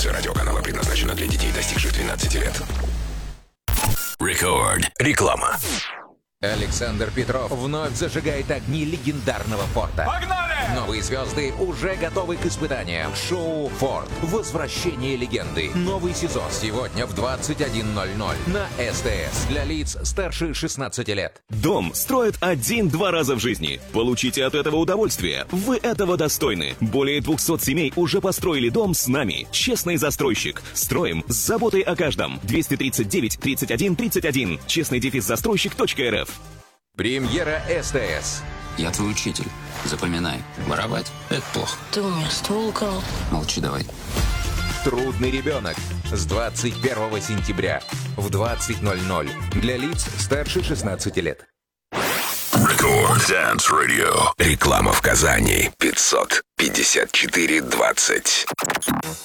Продукция радиоканала предназначена для детей, достигших 12 лет. Record. Реклама. Александр Петров вновь зажигает огни легендарного Форда. Погнали! Новые звезды уже готовы к испытаниям. Шоу «Форд. Возвращение легенды». Новый сезон сегодня в 21:00 на СТС. Для лиц старше 16 лет. Дом строят 1-2 раза в жизни. Получите от этого удовольствие. Вы этого достойны. Более 200 семей уже построили дом с нами. Честный застройщик. Строим с заботой о каждом. 239 31 31. Честный-застройщик.рф. Премьера СТС. Я твой учитель. Запоминай. Воровать – это плохо. Ты у меня ствол украл. Молчи давай. Трудный ребенок. С 21 сентября в 20:00. Для лиц старше 16 лет. Record Dance Radio. Реклама в Казани. 554-20.